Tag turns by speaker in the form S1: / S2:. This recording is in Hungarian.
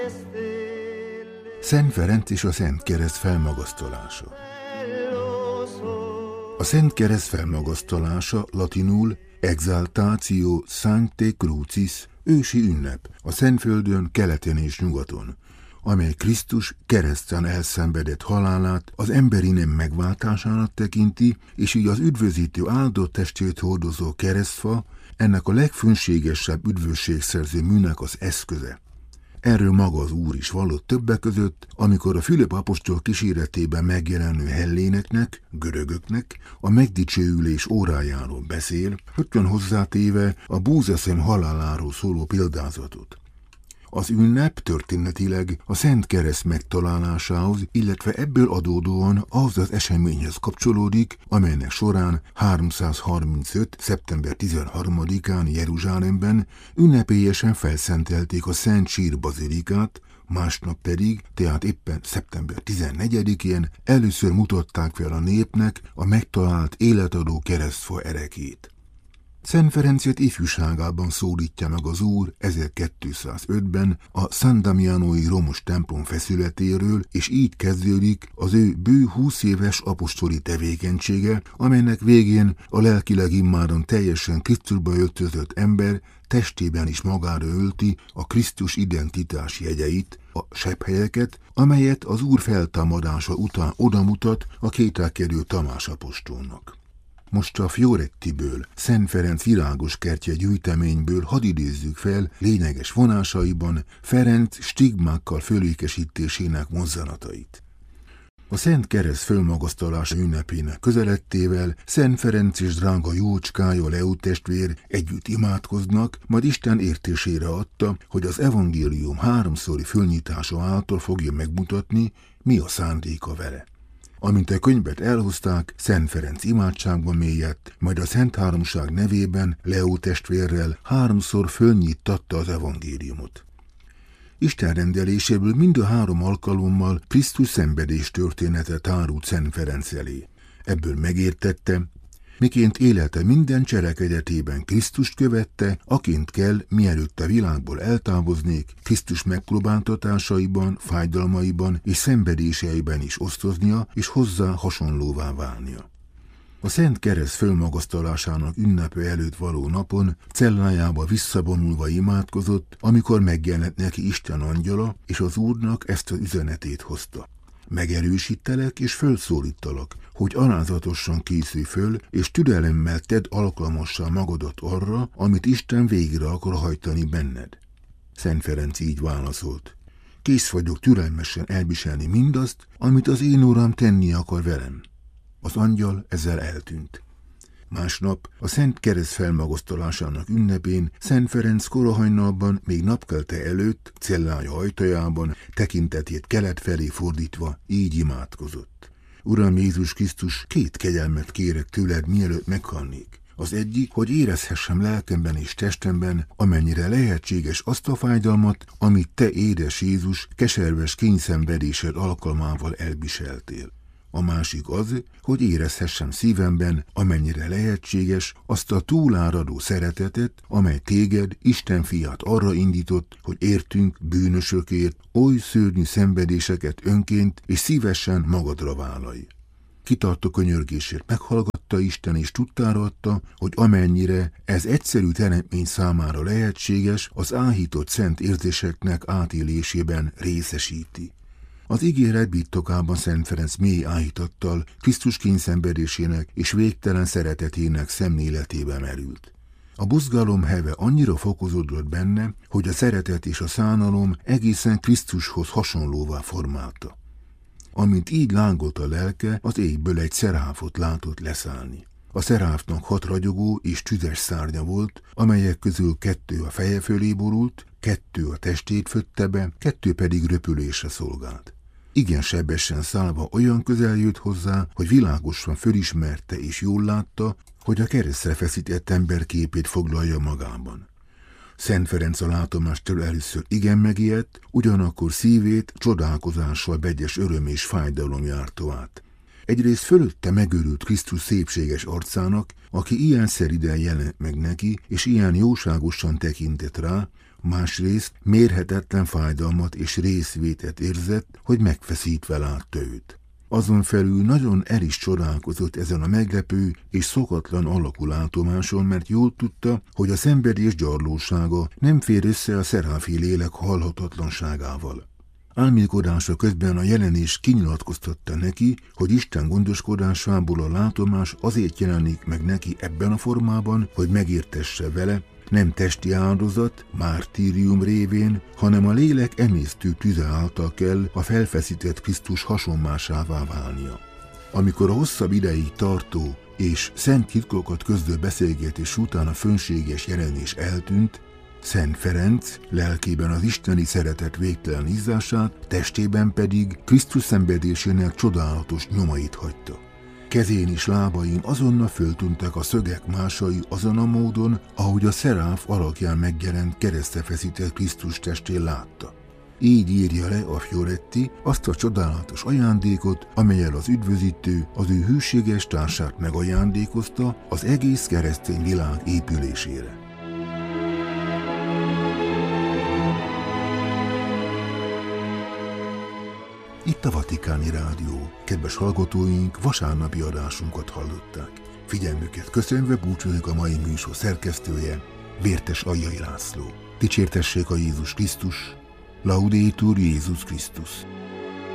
S1: Szent Ferenc és a Szent Kereszt felmagasztalása. A Szent Kereszt felmagasztalása latinul Exaltatio Sanctae Crucis, ősi ünnep a Szentföldön, keleten és nyugaton, amely Krisztus kereszten elszenvedett halálát az emberi nem megváltásának tekinti, és így az üdvözítő áldott testét hordozó keresztfa ennek a legfönségesebb üdvösségszerző műnek az eszköze. Erről maga az Úr is vallott többek között, amikor a Fülöp apostol kíséretében megjelenő helléneknek, görögöknek a megdicsőülés órájáról beszél, rögtön hozzátéve a búzaszem haláláról szóló példázatot. Az ünnep történetileg a Szent Kereszt megtalálásához, illetve ebből adódóan ahhoz az eseményhez kapcsolódik, amelynek során 335. szeptember 13-án Jeruzsálemben ünnepélyesen felszentelték a Szent Sír bazilikát, másnap pedig, tehát éppen szeptember 14-én először mutatták fel a népnek a megtalált életadó keresztfa erekét. Szent Ferencet ifjúságában szólítja meg az Úr 1205-ben a San Damianói romos templom feszületéről, és így kezdődik az ő bő 20 éves apostoli tevékenysége, amelynek végén a lelkileg immáron teljesen Krisztusba öltözött ember testében is magára ölti a Krisztus identitás jegyeit, a sebhelyeket, amelyet az Úr feltámadása után odamutat a kételkedő Tamás apostolnak. Most a Fiorettiből, Szent Ferenc virágos kertje gyűjteményből hadd idézzük fel lényeges vonásaiban Ferenc stigmákkal fölékesítésének mozzanatait. A Szent Kereszt fölmagasztalása ünnepének közelettével Szent Ferenc és drága jócskája Leó testvér együtt imádkoznak, majd Isten értésére adta, hogy az evangélium háromszori fölnyitása által fogja megmutatni, mi a szándéka vele. Amint a könyvet elhozták, Szent Ferenc imádságba mélyedt, majd a Szent Háromság nevében Leó testvérrel háromszor fölnyittatta az evangéliumot. Isten rendeléséből mind a három alkalommal Krisztus szenvedés története tárult Szent Ferenc elé. Ebből megértette, miként élete minden cselekedetében Krisztust követte, aként kell, mielőtt a világból eltávoznék, Krisztus megpróbáltatásaiban, fájdalmaiban és szenvedéseiben is osztoznia, és hozzá hasonlóvá válnia. A Szent Kereszt fölmagasztalásának ünnepe előtt való napon cellájába visszavonulva imádkozott, amikor megjelent neki Isten angyala, és az Úrnak ezt az üzenetét hozta. Megerősítelek és fölszólítalak, hogy alázatosan készülj föl, és türelemmel tedd alkalmassá magadat arra, amit Isten végre akar hajtani benned. Szent Ferenc így válaszolt: kész vagyok türelmesen elviselni mindazt, amit az én Uram tenni akar velem. Az angyal ezzel eltűnt. Másnap, a Szent Kereszt felmagasztalásának ünnepén Szent Ferenc korahajnalban, még napkelte előtt, cellája ajtajában, tekintetét kelet felé fordítva, így imádkozott: Uram Jézus Krisztus, két kegyelmet kérek tőled, mielőtt meghalnék. Az egyik, hogy érezhessem lelkemben és testemben, amennyire lehetséges azt a fájdalmat, amit te, édes Jézus, keserves kényszenvedésed alkalmával elviseltél. A másik az, hogy érezhessem szívemben, amennyire lehetséges, azt a túláradó szeretetet, amely téged, Isten fiát arra indított, hogy értünk, bűnösökért, oly szörnyű szenvedéseket önként és szívesen magadra vállalj. Kitartó könyörgését meghallgatta Isten, és tudtára adta, hogy amennyire ez egyszerű teremtmény számára lehetséges, az áhított szent érzéseknek átélésében részesíti. Az ígéret birtokában Szent Ferenc mély áhítattal Krisztus kényszenvedésének és végtelen szeretetének szemléletébe merült. A buzgalom heve annyira fokozódott benne, hogy a szeretet és a szánalom egészen Krisztushoz hasonlóvá formálta. Amint így lángolt a lelke, az égből egy szeráfot látott leszállni. A szeráfnak 6 ragyogó és tüzes szárnya volt, amelyek közül 2 a feje fölé borult, 2 a testét födte be, 2 pedig röpülésre szolgált. Igen sebesen szállva olyan közel jött hozzá, hogy világosan fölismerte és jól látta, hogy a keresztre feszített ember képét foglalja magában. Szent Ferenc a látomástól először igen megijedt, ugyanakkor szívét csodálkozással vegyes öröm és fájdalom járta át. Egyrészt fölötte megőrült Krisztus szépséges arcának, aki ilyen szeriden jelent meg neki, és ilyen jóságosan tekintett rá, másrészt mérhetetlen fájdalmat és részvétet érzett, hogy megfeszítve látta őt. Azon felül nagyon el is csodálkozott ezen a meglepő és szokatlan alakulátomáson, mert jól tudta, hogy a szenvedés gyarlósága nem fér össze a szeráfi lélek halhatatlanságával. Álmélkodása közben a jelenés kinyilatkoztatta neki, hogy Isten gondoskodásából a látomás azért jelenik meg neki ebben a formában, hogy megértesse vele, nem testi áldozat, mártírium révén, hanem a lélek emésztő tüze által kell a felfeszített Krisztus hasonmásává válnia. Amikor a hosszabb ideig tartó és szent titkokat közlő beszélgetés után a fönséges jelenés eltűnt, Szent Ferenc lelkében az isteni szeretet végtelen izzását, testében pedig Krisztus szenvedésének csodálatos nyomait hagyta. Kezén és lábain azonnal föltűntek a szögek másai azon a módon, ahogy a szeráf alakján megjelent keresztre feszített Krisztus testén látta. Így írja le a Fioretti azt a csodálatos ajándékot, amellyel az üdvözítő az ő hűséges társát megajándékozta az egész keresztény világ épülésére. Itt a Vatikáni Rádió. Kedves hallgatóink, vasárnapi adásunkat hallották. Figyelmüket köszönve búcsúzik a mai műsor szerkesztője, Vértes Aljai László. Dicsértessék a Jézus Krisztus, Laudetur Jézus Krisztus.